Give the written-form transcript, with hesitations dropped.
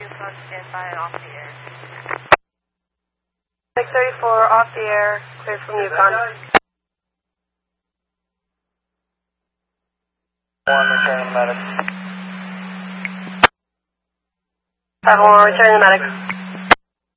on standby off the air. 634 off the air, clear from Yukon. 1, returning medic. 5-1, returning medic.